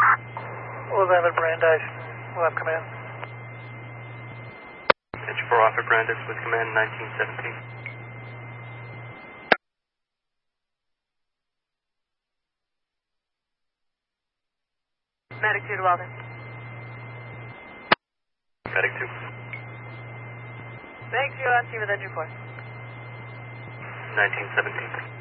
11 Brandeis, we'll have command. Edge 4 off at Brandeis with command 1917. Medic 2 to Walden. Medic 2. Medic 2 on scene with engine 4. 1917.